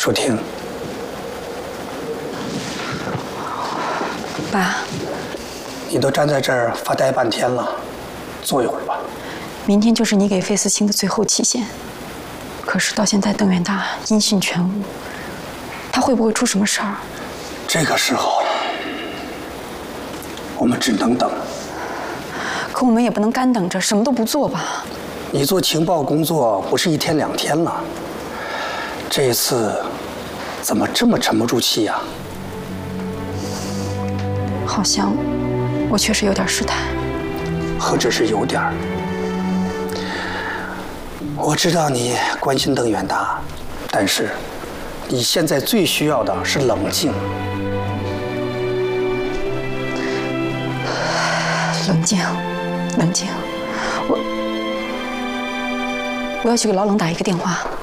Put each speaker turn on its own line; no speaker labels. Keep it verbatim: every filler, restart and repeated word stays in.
舒婷，
爸，
你都站在这儿发呆半天了，坐一会儿吧。
明天就是你给费思清的最后期限，可是到现在邓远大音讯全无，他会不会出什么事儿？
这个时候，我们只能等。
可我们也不能干等着，什么都不做吧？
你做情报工作不是一天两天了，这一次怎么这么沉不住气呀？
好像我确实有点失态。
何止是有点儿？我知道你关心邓远达，但是你现在最需要的是冷静。
冷静，冷静。我我要去给老冷打一个电话。